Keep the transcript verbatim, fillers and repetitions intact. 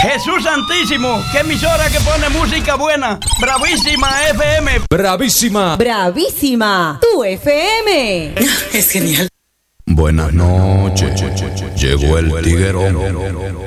Jesús Santísimo, qué emisora que pone música buena. Bravísima F M. Bravísima. Bravísima, tu F M. Es genial. Buenas noches. Llegó el tiguerón.